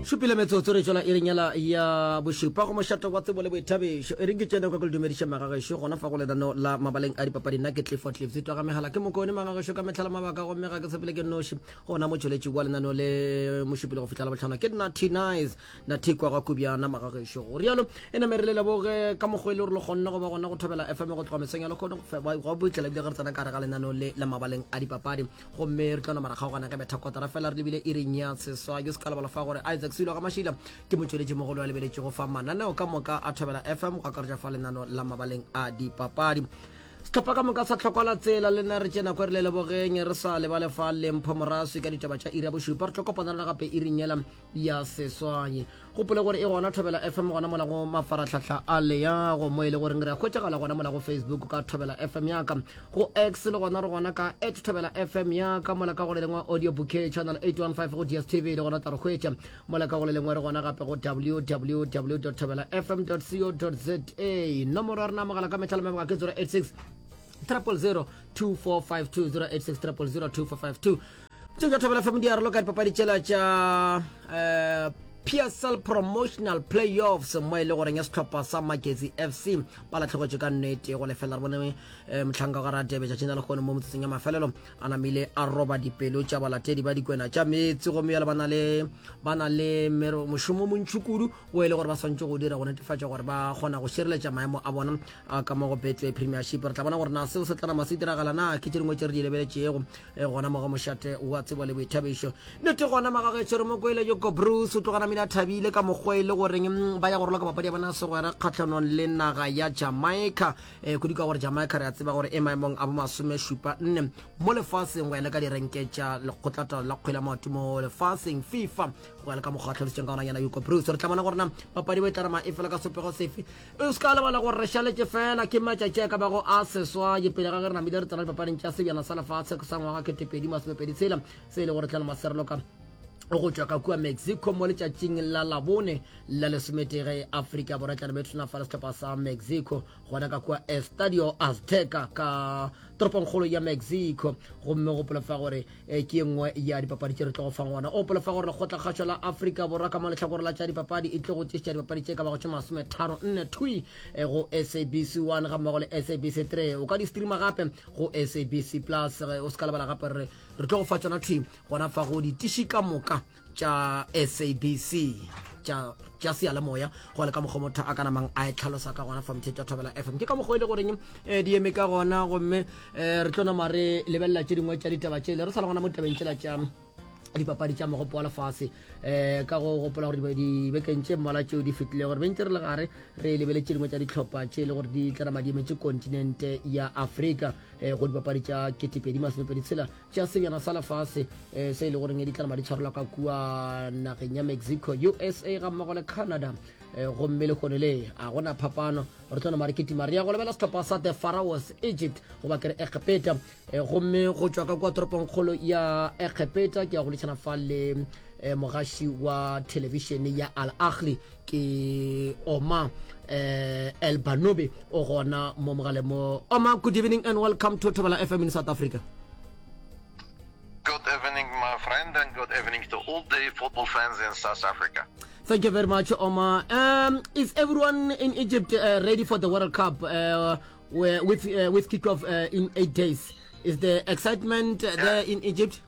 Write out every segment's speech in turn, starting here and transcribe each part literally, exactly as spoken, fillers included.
šupile metsotso re tšwela e reng yala ya bošupa go mošato wa tsebo le boithabišo e reng ke tsene ka ko le dumediša magagešo gona fa go lenano la mabaleng a dipapadi nna ke tlefo tlefse twa ga megala ke mokone magagešo ka metlhala mabaka gomme ga ke tshepele ke noši gona motšweletši wa lenano le mošupile go fitlhela botlhano ke nna t nice na thikwa ga kubiana magagešo go rialo e namerele leboge ka mokgwa e le gore le kgonne go ba gona go thobela f m go tloga meseng ya lekgone go boitlhela ebile ge re tsena kare ga lenano le la mabaleng a dipapadi gomme re tla namara kgaogana ka betha kotara fela re lebile e reng ya seswa ke se ka lebala fa gore Isaac Silo ga mašila ke motšweletši mogolo wa lebeletše go fa mananeo ka moka a thobela f m go akaretša fa lenano la mabaleng a dipapadi setlhopha ka moka sa tlhokwala tsela le nna re tšena ko re le lebogeng re sa lebale fa lempho moraswi ka ditaba tša iri ya bošupa re tlhokopanana gape e rinyela ya seswanye gopole gore e gona thobela f m gona mola go mafaratlhatlha a leyago mo e le goreng re a kgwetšagala gona mola go Facebook ka thobela f m yaka go x le gona re gona ka at thobela f m yaka mola ka go le lengwe audio bouquet channel eight one five go D S T V le gona tla re kgwetša mola ka go le lengwe re gona gape go w w w dot thobela f m dot co dot z a nomoro ya rena mogala ka metlhala mabaka ke zero eight six triple zero two four five two zero eight six triple zero two four five two tšeo tša thobela f m di arolo ka dipapadi tšela tša P S L promotional playoffs mo e le goreng ya setlhopha sa Magezi F C ba latlhegotše ka nnete go lefela re bone motlhanka ga ratebe tša tšena le kgone mo motsetseng ya mafelelo a namile a roba dipelo tša balatedi ba dikwena tša metsi gomme yale ba na le mošomo montši kudu o e le gore ba swantše go dira go netefatša gore ba kgona go šireletša maemo a bona ka mo go betway premiership re tla bona gore na seo se tlana mase diragala na ke tše dingwe tše re di lebeletšego gona mo go mošate wa tsebo le boithabišo nnete gona magagetšo re mo koele joko Bruce o tlogana mina thabile ka mokgwa e le goreng ba ya go rola ka papadi ya bona segwera kgatlhanong le naga ya Jamaica eh kudi ka gore Jamaica re a tseba gore e maemong a bo masome šupa nne mo lefatsheng go ya le ka direnke tša lekgotlata la kgwele maoto mo lefatsheng FIFA go ya le ka mokgatlhodiseng ka ona yana Yuko Bruce re tla bona gore na papadi ba e tlarama e fela ka sopego sefe e se ka lebala gore re šaletše fela ke matšatši a ka bago a seswa ye pele ga ge re namile re tsena dipapading tša sebjana sa lefatshe sa ngwaga ketepedi masomepedi tshela se e le gore tlala maserelo ka go tšwa ka kua Mexico mo letšatšing la labone la lesometege Afrika borwa tla be tsona fa setlhopha sa Mexico gona ka kua Estadio Azteca ka toropongkgolo ya Mexico gomme go polefa gore ke nngwe ya dipapadi tše re tlo go fang gona o polefa gore lekgotla la Afrika borwa ka mo letlhakore la tša dipapadi e tlo go tšešitša dipapadi tše ka bago tše masome tharo nne thui go S A B C one ga mmogo le S A B C three o ka di streama gape go S A B C plus o se ka lebala gape re tlo go fa tsona thui gona fa go di tiši ka moka tša S A B C tša seyalemoya go le ka mokgwa motho a ka namang a e tlhalosa ka gona fa mothetša thobela F M ke ka mokgwa e le goreng di eme ka gona gomme re tlo nama re lebelela tše dingwe tša ditaba tšele re sa le gona mo ditabeng tšela tša dipapadi tša mogopo wa lefase um ka go gopola gore dibekeng tše mmala tšeo di fetlile gore bentse re le gare re lebele tše dingwe tša ditlhopha tše le gore di tlarama di emetse kontinente ya Afrika go dipapadi tša ketepedi masomepedi tshela tša sebjana sa lefase se e le goreng di tlarama di tshwarelwa ka kua nageng ya Mexico U S A ga mmogo le Canada gomme le kgone le a gona phapano re tlo nama re ketima re ya go lebela setlhopha sa the Pharaohs Egypt go ba kere Egepeta gomme go tšwa ka kua toropongkgolo ya Egepeta ke ya go letšhana fa le mogaši wa televišene ya Al Ahly ke Omar El Banobi o gona mo mogale mo Omar. Good evening and welcome to Thobela F M in South Africa. Good evening, my friend, and good evening to all the football fans in South Africa. Thank you very much, Omar. Um, is everyone in Egypt uh, ready for the World Cup uh, where, with uh, with kickoff uh, in eight days? Is the excitement uh, yeah. there in Egypt?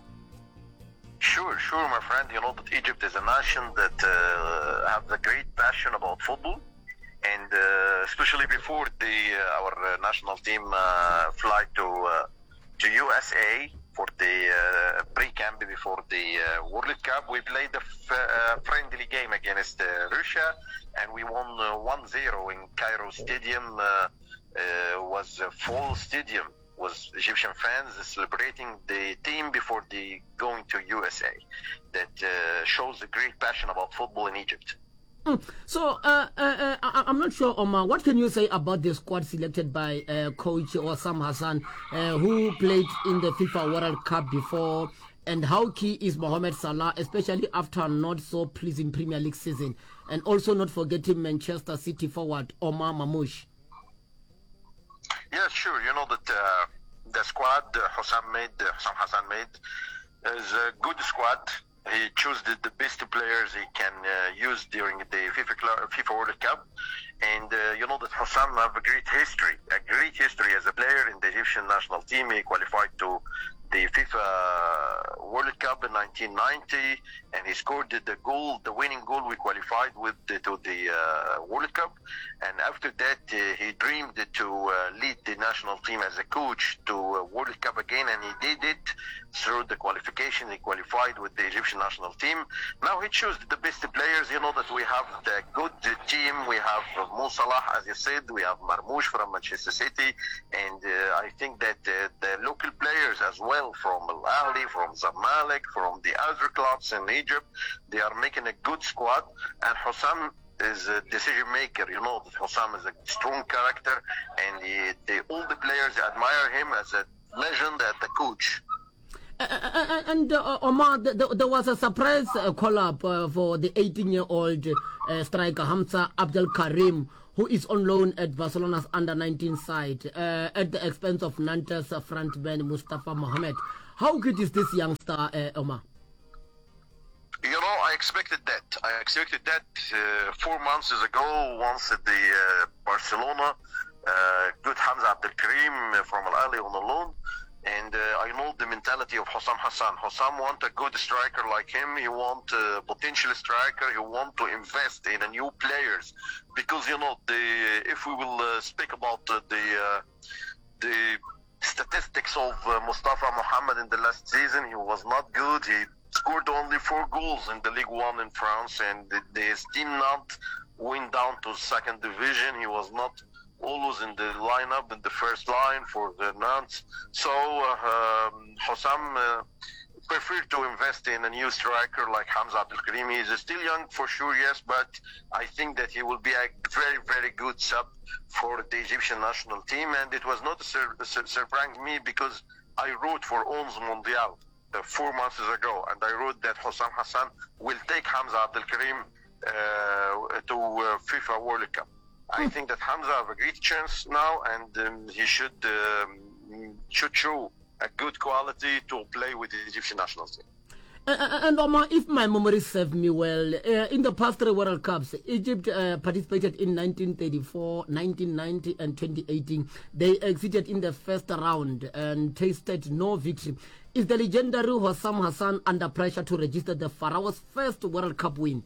Sure, sure, my friend. You know that Egypt is a nation that uh, have a great passion about football, and uh, especially before the uh, our uh, national team uh, fly to uh, to U S A for the uh, pre-camp before the uh, World Cup. We played a f- uh, friendly game against uh, Russia, and we won uh, one zero in Cairo Stadium. Uh, uh, was a full stadium, was Egyptian fans celebrating the team before the going to U S A. That uh, shows a great passion about football in Egypt. Mm. So, uh, uh, uh, I- I'm not sure, Omar, what can you say about the squad selected by uh, coach Osam Hassan, uh, who played in the FIFA World Cup before, and how key is Mohamed Salah, especially after a not so pleasing Premier League season, and also not forgetting Manchester City forward Omar Mamouche? Yeah, sure. You know that uh, the squad uh, Hussam made, uh, Hussam Hassan made, is a good squad. He choose the, the best players he can uh, use during the FIFA, Cla- FIFA World Cup. And uh, you know that Hossam have a great history, a great history as a player in the Egyptian national team. He qualified to the FIFA World Cup in nineteen ninety, and he scored the, the goal, the winning goal. We qualified with the, to the uh, World Cup, and after that uh, he dreamed to uh, lead the national team as a coach to uh, World Cup again, and he did it through the qualification. He qualified with the Egyptian national team. Now he chose the best players. You know that we have the good team. We have Mo Salah, as you said. We have Marmoush from Manchester City, and uh, I think that uh, the local players as well, from Al Ahly, from Zamalek, from the other clubs in Egypt, they are making a good squad. And Hossam is a decision maker. You know that Hossam is a strong character, and he, they, all the players admire him as a legend, as the coach. Uh, uh, and uh, Omar, th- th- there was a surprise uh, call-up uh, for the eighteen-year-old uh, striker Hamza Abdel Karim, who is on loan at Barcelona's under nineteen side, uh, at the expense of Nantes frontman Mustafa Mohamed. How good is this youngster, uh, Omar? You know, I expected that. I expected that uh, four months ago, once at the uh, Barcelona, uh, good Hamza Abdel Karim from Al Ahly on the loan. And uh, I know the mentality of Hossam Hassan. Hossam want a good striker like him. He want a potential striker. He want to invest in a new players, because you know the if we will uh, speak about uh, the uh, the statistics of uh, Mustafa Mohamed in the last season, he was not good. He scored only four goals in the Ligue one in France, and the, the, his team not went down to second division. He was not always in the lineup, in the first line for the Nantes. So uh, um, Hossam uh, preferred to invest in a new striker like Hamza Abdel Karim. He is still young for sure, yes, but I think that he will be a very, very good sub for the Egyptian national team. And it was not sur- sur- surprising me, because I wrote for Onze Mondial uh, four months ago, and I wrote that Hossam Hassan will take Hamza Abdel Karim uh, to uh, FIFA World Cup. I think that Hamza have a great chance now, and um, he should um, should show a good quality to play with the Egyptian national team. Uh, and Omar, if my memory serves me well, uh, in the past three World Cups, Egypt uh, participated in nineteen thirty-four, nineteen ninety, and twenty eighteen. They exited in the first round and tasted no victory. Is the legendary Hossam Hassan under pressure to register the Pharaoh's first World Cup win?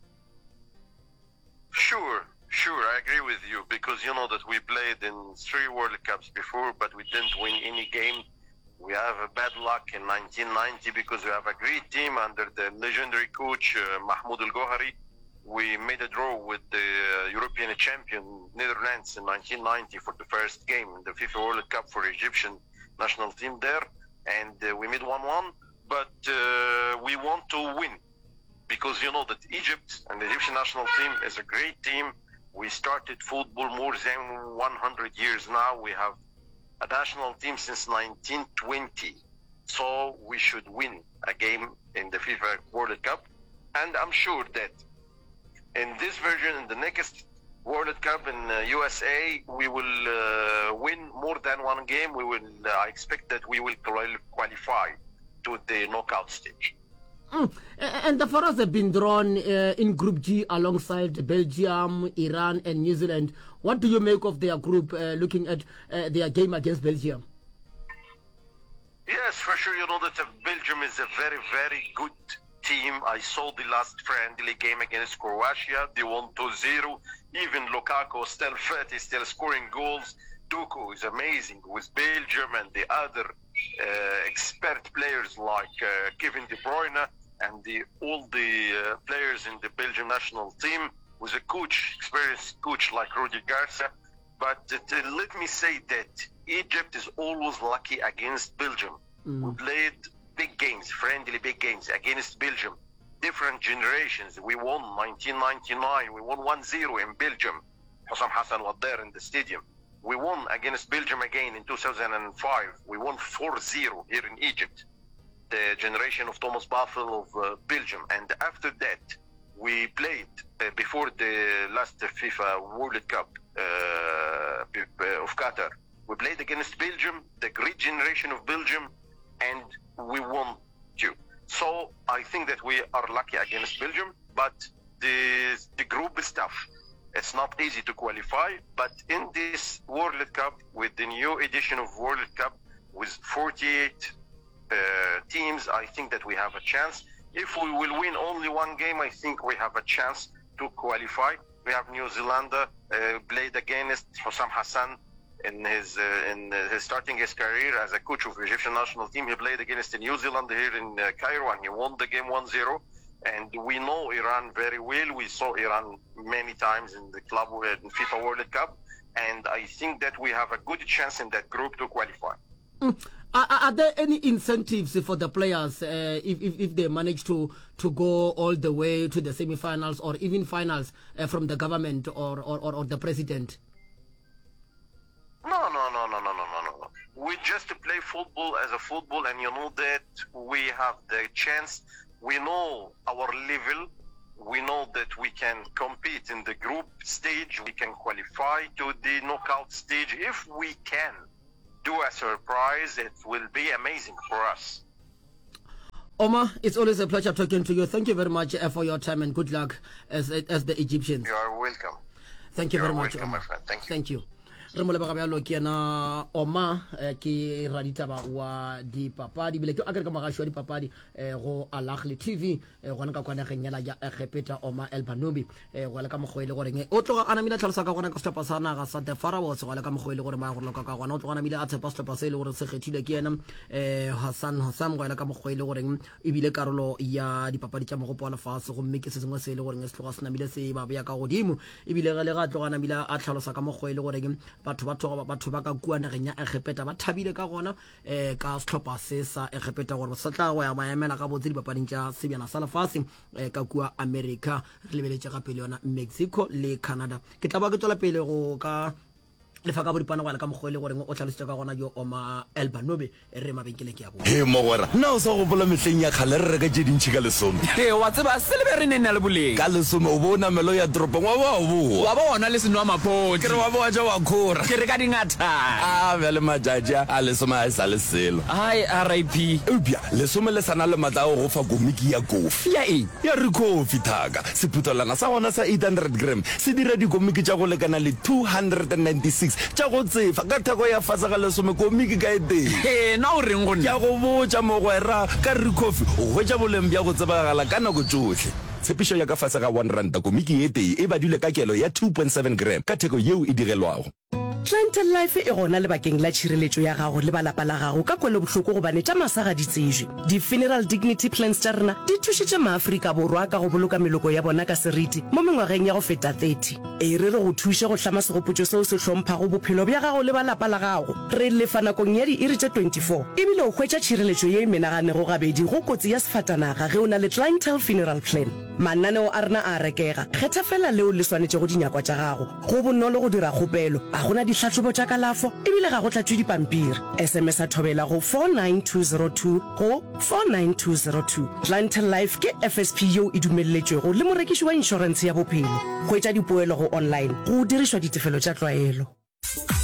Sure. Sure, I agree with you, because you know that we played in three World Cups before, but we didn't win any game. We have a bad luck in nineteen ninety, because we have a great team under the legendary coach uh, Mahmoud El Gohari. We made a draw with the uh, European champion Netherlands in nineteen ninety for the first game in the FIFA World Cup for Egyptian national team there, and uh, we made one one, but uh, we want to win, because you know that Egypt and the Egyptian national team is a great team. We started football more than one hundred years now. We have a national team since nineteen twenty. So we should win a game in the FIFA World Cup. And I'm sure that in this version, in the next World Cup in uh, U S A, we will uh, win more than one game. We will. Uh, I expect that we will qualify to the knockout stage. Mm. And the Pharaohs have been drawn uh, in Group G alongside Belgium, Iran, and New Zealand. What do you make of their group, uh, looking at uh, their game against Belgium? Yes, for sure. You know that uh, Belgium is a very, very good team. I saw the last friendly game against Croatia. They won two zero. Even Lukaku still fit, is still scoring goals. Doku is amazing with Belgium and the other uh, expert players like uh, Kevin De Bruyne and the, all the uh, players in the Belgium national team, with a coach, experienced coach like Rudi Garcia. But uh, let me say that Egypt is always lucky against Belgium. Mm. We played big games, friendly big games against Belgium. Different generations. We won nineteen ninety-nine. We won one zero in Belgium. Hossam Hassan was there in the stadium. We won against Belgium again in two thousand five. We won four zero here in Egypt. The generation of Thomas Buffel of uh, Belgium. And after that, we played uh, before the last FIFA World Cup uh, of Qatar. We played against Belgium, the great generation of Belgium, and we won too. So I think that we are lucky against Belgium, but the the group is tough. It's not easy to qualify, but in this World Cup, with the new edition of World Cup, with forty-eight uh, teams, I think that we have a chance. If we will win only one game, I think we have a chance to qualify. We have New Zealand uh, played against Hussam Hassan in his uh, in uh, his starting his career as a coach of the Egyptian national team. He played against New Zealand here in uh, Cairo, and he won the game one zero. And we know Iran very well. We saw Iran many times in the club in FIFA World Cup, and I think that we have a good chance in that group to qualify. Mm. Are, are there any incentives for the players uh, if, if if they manage to to go all the way to the semi-finals or even finals uh, from the government or, or, or, or the president? No, no, no, no, no, no, no, no. We just play football as a football, and you know that we have the chance. We know our level. We know that we can compete in the group stage. We can qualify to the knockout stage. If we can do a surprise, it will be amazing for us. Omar, it's always a pleasure talking to you. Thank you very much uh, for your time, and good luck as as the Egyptians. You are welcome. Thank you you very much, welcome, Omar. my friend. Thank you. Thank you. Re mo lebaka bjalo ke ena Oma ke raditaba wa dipapadi bile ke akere ka magashi wa dipapadi go Alakhli T V gona ka kwana genyela ya Egepeta Oma El Banobi go le ka mogoele gore nge o tloga ana mila tlhalosa ka gona ka stopa sa naga sa the Pharaohs go le ka mogoele gore ma go loka ka gona o tloga ana mila a tshepa stopa se le gore se gethile ke ena Hassan Hassam go le ka mogoele gore e bile karolo ya dipapadi tša mogopo wa lefase go mme ke se sengwe se le gore se tloga se namile se ba bea ka godimo e bile ga le ga tloga ana mila a tlhalosa ka mogoele gore batho ba thoga batho ba ka kua nageng ya Egepeta ba thabile ka gona eh ka setlhopha se sa Egepeta gore sa tla go ya maemela ka botse dipapading tša sebjana sa lefase ka kua America re lebeletse gape le yona Mexico le Canada ke tla ba ke tswela pele go ka le fa ka bodipana go le ka mogoele gore o tlhalositse ka gona yo Oma El Banobi re mabenkele ke ya bo he mogwera nna o sa go bola metleng ya khale re reka je dintshi ka lesome he wa tseba selebere ne nna le boleng ka lesome o bona melo ya dropo wa wa bo wa bona le senwa mapoti ke re wa bo ja wa khora ke re ka dingata a ba le majaja a lesome a sa le selo ai R I P ubya lesome le sana le matla go fa komiki ya kofi ya e ya re kofi thaka seputolana sa gona sa eight hundred gram se dira di komiki tša go lekana le two hundred ninety-six tša go tsefa ka theko ya fasa ga lesome komiki ka ete he na o reng go nna ya go botša mogwera ka re kofi o hwetša boleng bja go tsebagala ka nako tsohle tshepišo ya ka fase ga one ranta komiki ete e badile ka kelo ya two point seven gram ka theko yeo e digelwago Clientele Life e gona le bakeng la tšhireletšo ya gago le balapa la gago ka kwele bohloko gobane tša masaga di tsejwe di-funeral dignity plans tša rena di thušitše maafrika borwa ka go boloka meloko ya bona ka seriti mo mengwageng ya go feta thirty e re re go thuše go hlama segopotšo seo se hlomphago bophelo bja gago le balapa la gago re lefa nakong ya di-iri tše twenty-four ebile o hwetša tšhireletšo ye e menaganego gabedi go kotsi ya sefatanaga ge o na le clientele funeral plan mananeo a rena a rekega kgetha fela leo le swanetše go dinyakwa tša gago go bonolo go dira kgopelo a gona ditlhatlhobo tša kalafo ebile ga go tlatšwe dipampiri sms a thobela go four nine two zero two go four nine two zero two Clientele Life ke F S P yeo e dumelletšwego le morekiši wa inšorense ya bophelo go etša dipoelo go online go dirišwa ditefelo tša tlwaelo